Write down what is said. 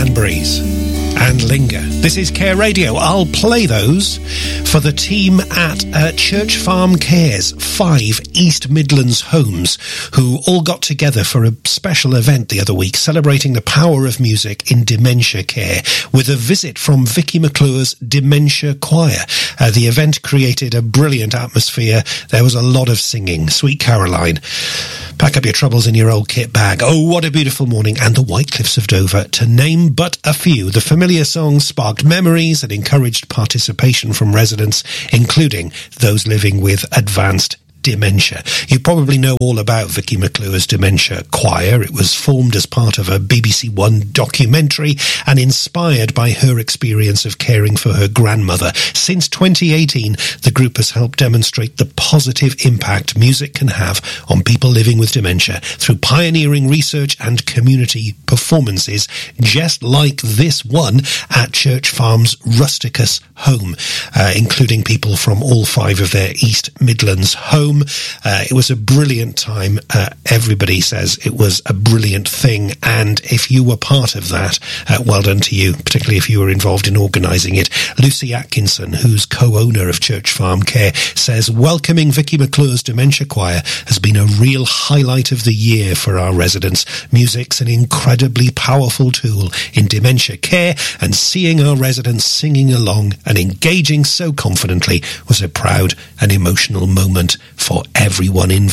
Cranberries and Linger. This is Care Radio. I'll play those for the team at Church Farm Care's 5 East Midlands homes, who all got together for a special event the other week celebrating the power of music in dementia care with a visit from Vicky McClure's Dementia Choir. The event created a brilliant atmosphere. There was a lot of singing. Sweet Caroline, pack up your troubles in your old kit bag. Oh, what a beautiful morning. And the White Cliffs of Dover, to name but a few. The familiar songs sparked memories and encouraged participation from residents, including those living with advanced dementia. You probably know all about Vicky McClure's Dementia Choir. It was formed as part of a BBC One documentary and inspired by her experience of caring for her grandmother. Since 2018, the group has helped demonstrate the positive impact music can have on people living with dementia through pioneering research and community performances, just like this one at Church Farm's Rusticus home, including people from all 5 of their East Midlands homes. It was a brilliant time. Everybody says it was a brilliant thing, and if you were part of that, well done to you, particularly if you were involved in organising it. Lucy Atkinson, who's co-owner of Church Farm Care, says welcoming Vicky McClure's Dementia Choir has been a real highlight of the year for our residents. Music's an incredibly powerful tool in dementia care, and seeing our residents singing along and engaging so confidently was a proud and emotional moment for everyone involved.